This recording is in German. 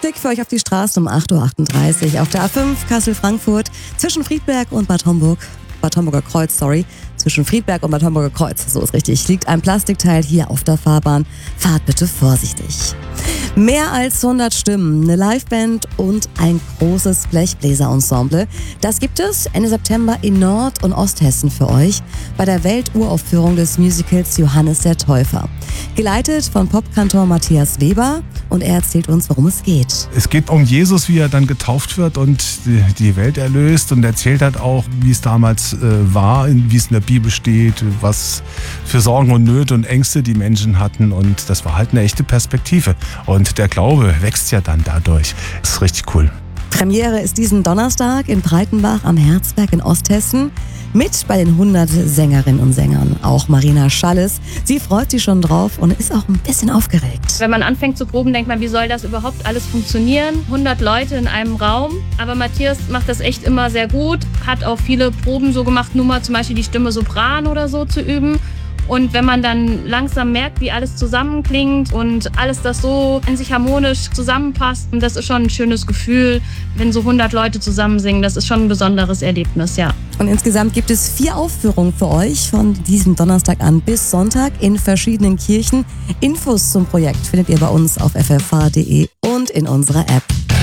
Plastik für euch auf die Straße um 8.38 Uhr auf der A5 Kassel-Frankfurt zwischen Friedberg und Bad Homburger Kreuz, zwischen Friedberg und Bad Homburger Kreuz, so ist richtig, liegt ein Plastikteil hier auf der Fahrbahn. Fahrt bitte vorsichtig. Mehr als 100 Stimmen, eine Liveband und ein großes Blechbläser-Ensemble. Das gibt es Ende September in Nord- und Osthessen für euch bei der Welturaufführung des Musicals Johannes der Täufer. Geleitet von Popkantor Matthias Weber und er erzählt uns, worum es geht. Es geht um Jesus, wie er dann getauft wird und die Welt erlöst und erzählt halt auch, wie es damals war, wie es in der Bibel steht, was für Sorgen und Nöte und Ängste die Menschen hatten und das war halt eine echte Perspektive. Und der Glaube wächst ja dann dadurch. Das ist richtig cool. Premiere ist diesen Donnerstag in Breitenbach am Herzberg in Osthessen. Mit bei den 100 Sängerinnen und Sängern. Auch Marina Schalles. Sie freut sich schon drauf und ist auch ein bisschen aufgeregt. Wenn man anfängt zu proben, denkt man, wie soll das überhaupt alles funktionieren? 100 Leute in einem Raum. Aber Matthias macht das echt immer sehr gut. Hat auch viele Proben so gemacht, nur mal zum Beispiel die Stimme Sopran oder so zu üben. Und wenn man dann langsam merkt, wie alles zusammenklingt und alles das so in sich harmonisch zusammenpasst, und das ist schon ein schönes Gefühl, wenn so 100 Leute zusammen singen. Das ist schon ein besonderes Erlebnis, ja. Und insgesamt gibt es 4 Aufführungen für euch von diesem Donnerstag an bis Sonntag in verschiedenen Kirchen. Infos zum Projekt findet ihr bei uns auf ffh.de und in unserer App.